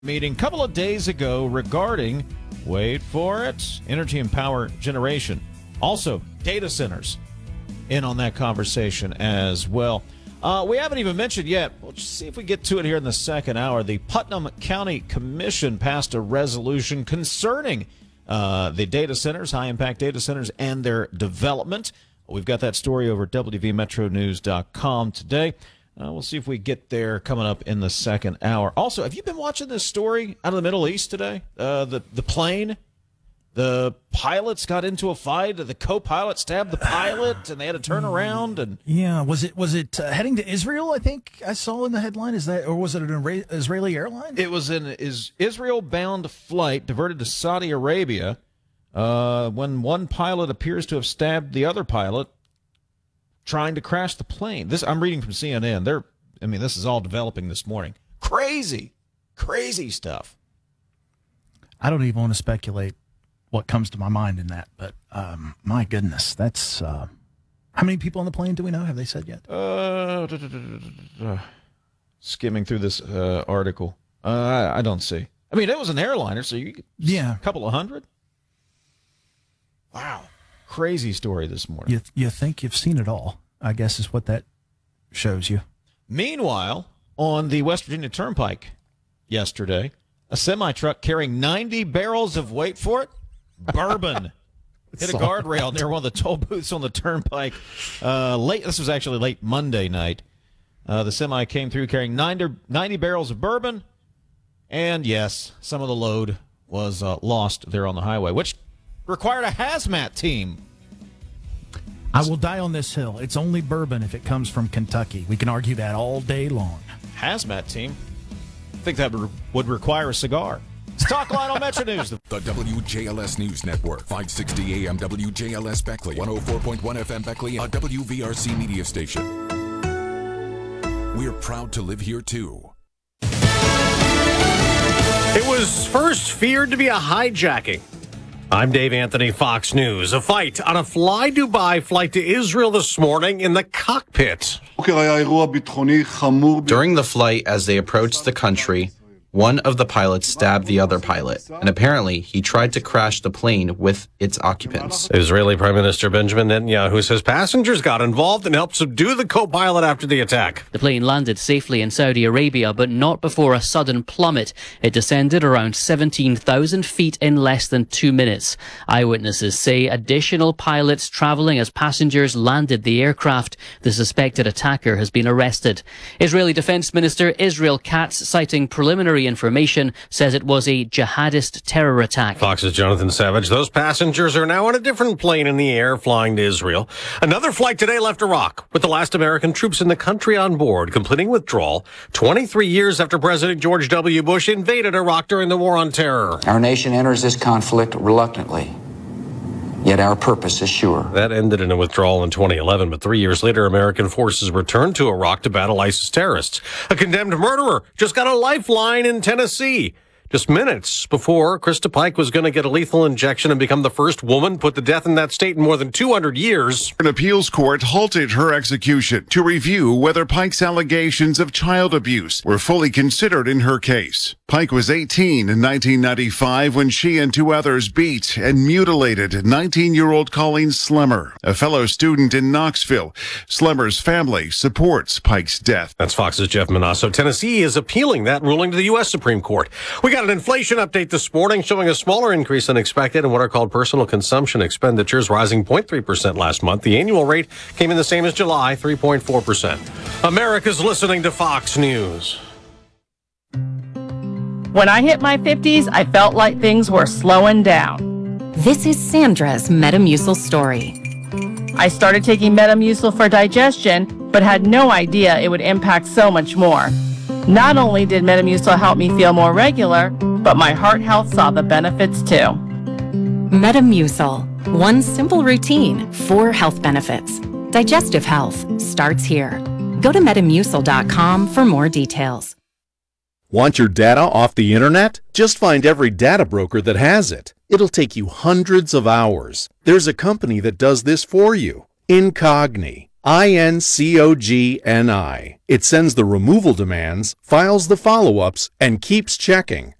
Meeting a couple of days ago regarding, wait for it, energy and power generation. Also, data centers in on that conversation as well. We haven't even mentioned yet, we'll just see if we get to it here in the second hour. The Putnam County Commission passed a resolution concerning the data centers, high-impact data centers, and their development. We've got that story over at WVMetroNews.com today. We'll see if we get there coming up in the second hour. Also, have you been watching this story out of the Middle East today? The plane, the pilots got into a fight. The co-pilot stabbed the pilot, and they had to turn around. And yeah, was it heading to Israel? I think I saw in the headline. Is that, or was it an Israeli airline? It was an Israel-bound flight diverted to Saudi Arabia when one pilot appears to have stabbed the other pilot trying to crash the plane. This I'm reading from CNN. This is all developing this morning. Crazy stuff. I don't even want to speculate what comes to my mind in that, but my goodness, that's how many people on the plane do we know? Have they said yet? Skimming through this article, I don't see. I mean, it was an airliner, so a couple of hundred. Wow. Crazy story this morning. You think you've seen it all, I guess is what that shows you. Meanwhile, on the West Virginia Turnpike yesterday, a semi-truck carrying 90 barrels of, wait for it, bourbon hit a guardrail near one of the toll booths on the Turnpike. This was actually late Monday night. The semi came through carrying 90 barrels of bourbon, and yes, some of the load was lost there on the highway, which required a hazmat team. I will die on this hill. It's only bourbon if it comes from Kentucky. We can argue that all day long. Hazmat team? I think that would require a cigar. It's Talk Line on Metro News. The WJLS News Network, 560 AM WJLS Beckley, 104.1 FM Beckley, a WVRC media station. We're proud to live here, too. It was first feared to be a hijacking. I'm Dave Anthony, Fox News. A fight on a Fly Dubai flight to Israel this morning in the cockpit. During the flight, as they approached the country, one of the pilots stabbed the other pilot, and apparently he tried to crash the plane with its occupants. Israeli Prime Minister Benjamin Netanyahu says passengers got involved and helped subdue the co-pilot after the attack. The plane landed safely in Saudi Arabia, but not before a sudden plummet. It descended around 17,000 feet in less than 2 minutes. Eyewitnesses say additional pilots traveling as passengers landed the aircraft. The suspected attacker has been arrested. Israeli Defense Minister Israel Katz, citing preliminary information, says it was a jihadist terror attack. Fox's Jonathan Savage. Those passengers are now on a different plane in the air flying to Israel. Another flight today left Iraq with the last American troops in the country on board, completing withdrawal 23 years after President George W. Bush invaded Iraq during the War on Terror. Our nation enters this conflict reluctantly, yet our purpose is sure. That ended in a withdrawal in 2011, but 3 years later, American forces returned to Iraq to battle ISIS terrorists. A condemned murderer just got a lifeline in Tennessee. Just minutes before Krista Pike was going to get a lethal injection and become the first woman put to death in that state in more than 200 years. An appeals court halted her execution to review whether Pike's allegations of child abuse were fully considered in her case. Pike was 18 in 1995 when she and two others beat and mutilated 19-year-old Colleen Slemmer, a fellow student in Knoxville. Slemmer's family supports Pike's death. That's Fox's Jeff Manasso. Tennessee is appealing that ruling to the U.S. Supreme Court. We got an inflation update this morning showing a smaller increase than expected in what are called personal consumption expenditures, rising 0.3% last month. The annual rate came in the same as July, 3.4%. America's listening to Fox News. When I hit my 50s, I felt like things were slowing down. This is Sandra's Metamucil story. I started taking Metamucil for digestion, but had no idea it would impact so much more. Not only did Metamucil help me feel more regular, but my heart health saw the benefits too. Metamucil, one simple routine, 4 health benefits. Digestive health starts here. Go to Metamucil.com for more details. Want your data off the internet? Just find every data broker that has it. It'll take you hundreds of hours. There's a company that does this for you, Incogni. INCOGNI. It sends the removal demands, files the follow-ups, and keeps checking.